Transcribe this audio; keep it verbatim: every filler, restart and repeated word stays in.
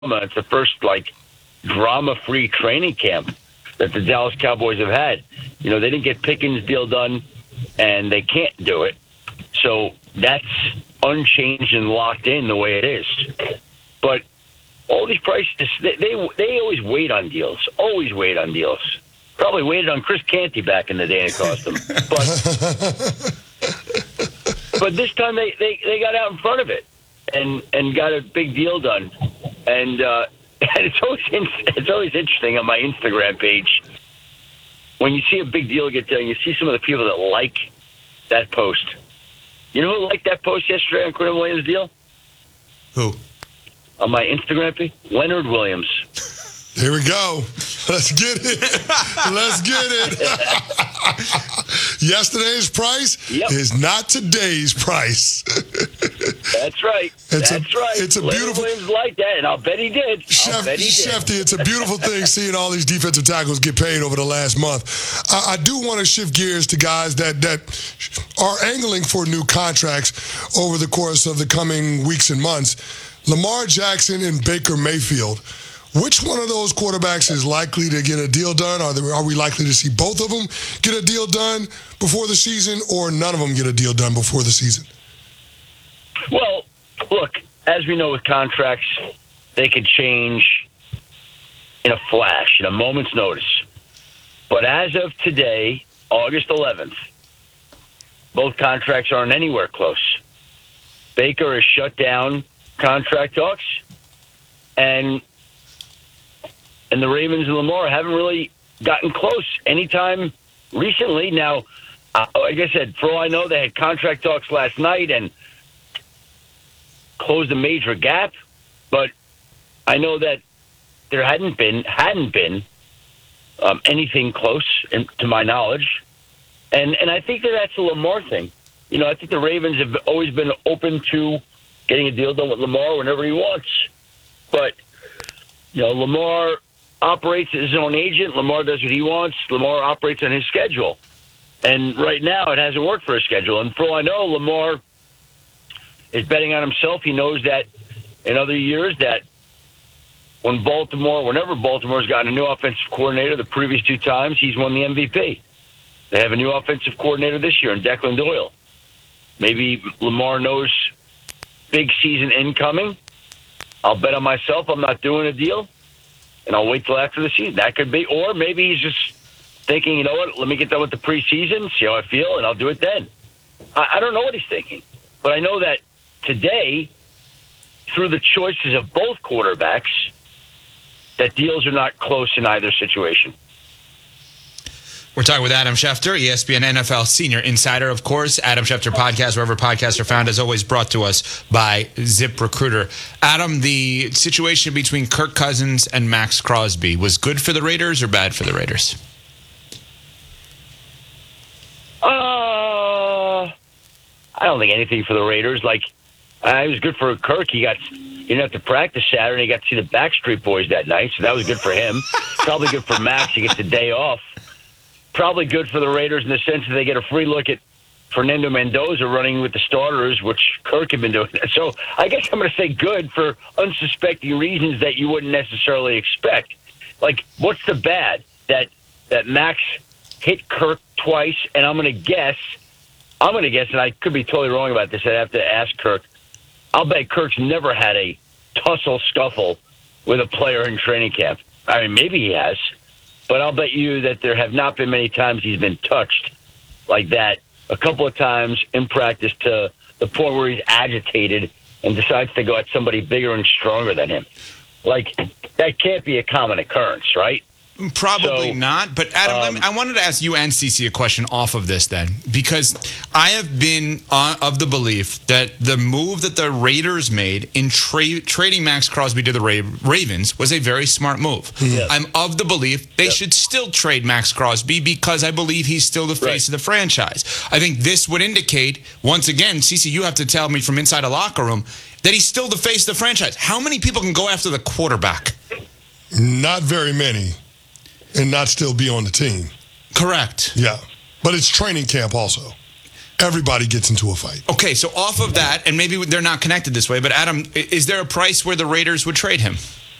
It's the first, like, drama-free training camp that the Dallas Cowboys have had. You know, they didn't get Pickens' deal done, and they can't do it. So that's unchanged and locked in the way it is. But all these prices, they they, they always wait on deals, always wait on deals. Probably waited on Chris Canty back in the day and it cost them. But, but this time they, they, they got out in front of it and, and got a big deal done. And, uh, and it's always it's always interesting on my Instagram page when you see a big deal get done. You see some of the people that like that post. You know who liked that post yesterday on Quinn Williams' deal? Who? On my Instagram page, Leonard Williams. Here we go. Let's get it. Let's get it. Yesterday's price yep. is not today's price. That's right. It's That's a, right. It's a Leonard beautiful. Williams liked that, and I'll bet he did. Chef, I'll bet he did. Shefty, it's a beautiful thing seeing all these defensive tackles get paid over the last month. I, I do want to shift gears to guys that, that are angling for new contracts over the course of the coming weeks and months. Lamar Jackson and Baker Mayfield. Which one of those quarterbacks is likely to get a deal done? Are, there, are we likely to see both of them get a deal done before the season, or none of them get a deal done before the season? Well, look, as we know with contracts, they can change in a flash, in a moment's notice. But as of today, August eleventh, both contracts aren't anywhere close. Baker has shut down contract talks, and and the Ravens and Lamar haven't really gotten close anytime recently. Now, uh, like I said, for all I know, they had contract talks last night and closed a major gap, but I know that there hadn't been hadn't been um, anything close, in, to my knowledge, and and I think that that's a Lamar thing. You know, I think the Ravens have always been open to getting a deal done with Lamar whenever he wants, but you know, Lamar operates as his own agent. Lamar does what he wants. Lamar operates on his schedule, and right now it hasn't worked for his schedule. And for all I know, Lamar is betting on himself. He knows that in other years that when Baltimore, whenever Baltimore's gotten a new offensive coordinator, the previous two times, he's won the M V P. They have a new offensive coordinator this year in Declan Doyle. Maybe Lamar knows big season incoming. I'll bet on myself I'm not doing a deal, and I'll wait till after the season. That could be. Or maybe he's just thinking, you know what, let me get done with the preseason, see how I feel, and I'll do it then. I, I don't know what he's thinking. But I know that today, through the choices of both quarterbacks, that deals are not close in either situation. We're talking with Adam Schefter, E S P N N F L senior insider, of course. Adam Schefter Podcast, wherever podcasts are found, as always brought to us by ZipRecruiter. Adam, the situation between Kirk Cousins and Max Crosby was good for the Raiders or bad for the Raiders? Uh, I don't think anything for the Raiders. Like, uh, it was good for Kirk. He got he didn't have to practice Saturday. He got to see the Backstreet Boys that night, so that was good for him. Probably good for Max. He gets a day off. Probably good for the Raiders in the sense that they get a free look at Fernando Mendoza running with the starters, which Kirk had been doing. So I guess I'm going to say good for unsuspecting reasons that you wouldn't necessarily expect. Like, what's the bad? That that Max hit Kirk twice, and I'm going to guess, I'm going to guess, and I could be totally wrong about this, I'd have to ask Kirk. I'll bet Kirk's never had a tussle scuffle with a player in training camp. I mean, maybe he has. But I'll bet you that there have not been many times he's been touched like that. A couple of times in practice to the point where he's agitated and decides to go at somebody bigger and stronger than him. Like, that can't be a common occurrence, right? Probably So, not. But, Adam, um, let me, I wanted to ask you and Cece a question off of this then, because I have been uh, of the belief that the move that the Raiders made in tra- trading Max Crosby to the Ra- Ravens was a very smart move. Yeah. I'm of the belief they Yeah. should still trade Max Crosby because I believe he's still the face Right. of the franchise. I think this would indicate, once again, Cece, you have to tell me from inside a locker room, that he's still the face of the franchise. How many people can go after the quarterback? Not very many. And not still be on the team. Correct. Yeah. But it's training camp also. Everybody gets into a fight. Okay, so off of that, and maybe they're not connected this way, but Adam, is there a price where the Raiders would trade him?